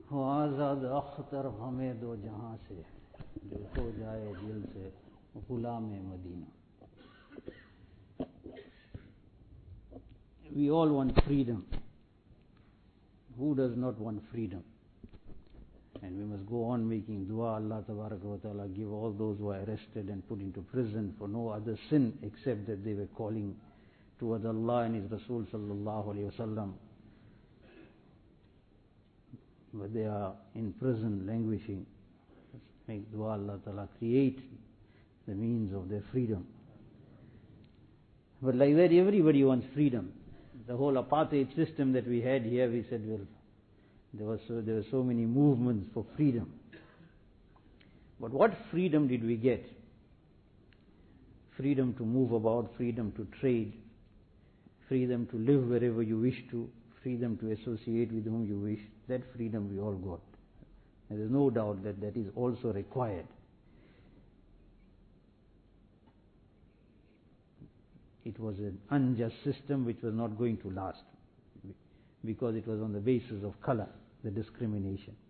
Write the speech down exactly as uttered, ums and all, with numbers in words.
हो आज़ाद अख्तर हमें दो जहां से, जो खो जाए दिल से गुलाम Medina. We all want freedom. Who does not want freedom? And we must go on making dua. Allah Tabaraka wa Ta'ala give all those who are arrested and put into prison for no other sin except that they were calling towards Allah and His Rasul Sallallahu Alaihi Wasallam. But they are in prison languishing. Make dua, Allah Ta'ala create the means of their freedom. But like that, everybody wants freedom. The whole apartheid system that we had here, we said, well, there was so, there were so many movements for freedom. But what freedom did we get? Freedom to move about, freedom to trade, freedom to live wherever you wish to, freedom to associate with whom you wish. That freedom we all got. There is no doubt that that is also required. It was an unjust system which was not going to last, because it was on the basis of color, the discrimination.